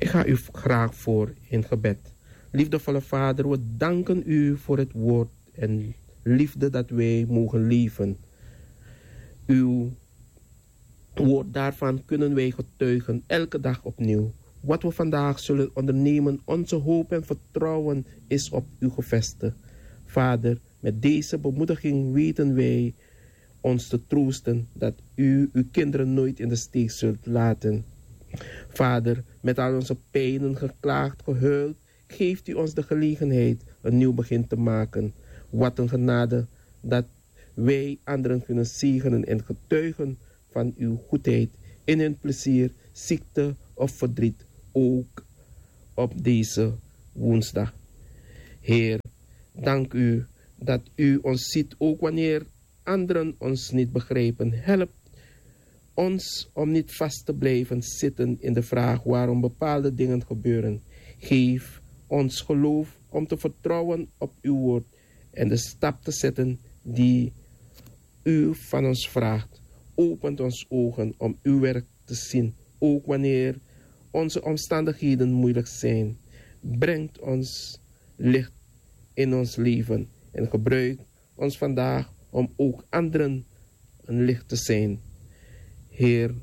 Ik ga u graag voor in gebed. Liefdevolle Vader, we danken u voor het woord en liefde dat wij mogen leven. Uw woord daarvan kunnen wij getuigen elke dag opnieuw. Wat we vandaag zullen ondernemen, onze hoop en vertrouwen is op u gevestigd. Vader, met deze bemoediging weten wij ons te troosten dat u uw kinderen nooit in de steek zult laten. Vader, met al onze pijnen, geklaagd, gehuild, geeft u ons de gelegenheid een nieuw begin te maken. Wat een genade dat wij anderen kunnen zegenen en getuigen van uw goedheid in hun plezier, ziekte of verdriet, ook op deze woensdag. Heer, dank u dat u ons ziet, ook wanneer anderen ons niet begrijpen. Help ons om niet vast te blijven zitten in de vraag waarom bepaalde dingen gebeuren. Geef ons geloof om te vertrouwen op uw woord en de stap te zetten die u van ons vraagt. Opent ons ogen om uw werk te zien, ook wanneer onze omstandigheden moeilijk zijn. Brengt ons licht in ons leven en gebruik ons vandaag om ook anderen een licht te zijn. Heer,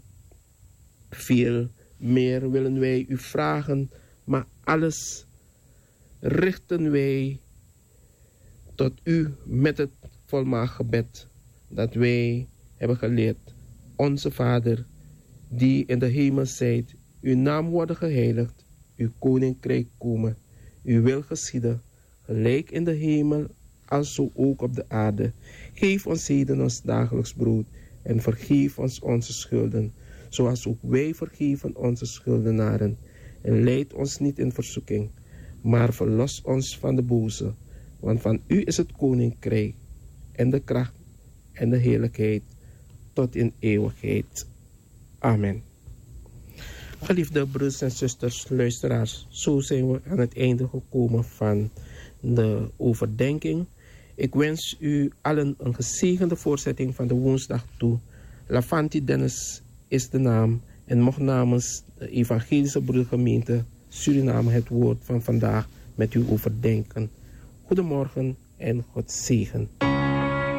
veel meer willen wij u vragen, maar alles richten wij tot u met het volmaakt gebed dat wij hebben geleerd. Onze Vader, die in de hemel zijt, uw naam worden geheiligd, uw koninkrijk komen, uw wil geschieden, gelijk in de hemel, alzo ook op de aarde. Geef ons heden ons dagelijks brood en vergeef ons onze schulden, zoals ook wij vergeven onze schuldenaren. En leid ons niet in verzoeking, maar verlos ons van de boze. Want van u is het koninkrijk en de kracht en de heerlijkheid tot in eeuwigheid. Amen. Geliefde broeders en zusters, luisteraars, zo zijn we aan het einde gekomen van de overdenking. Ik wens u allen een gezegende voortzetting van de woensdag toe. Lafanti Dennis is de naam en mocht namens de Evangelische Broedergemeente Suriname het woord van vandaag met u overdenken. Goedemorgen en God zegen.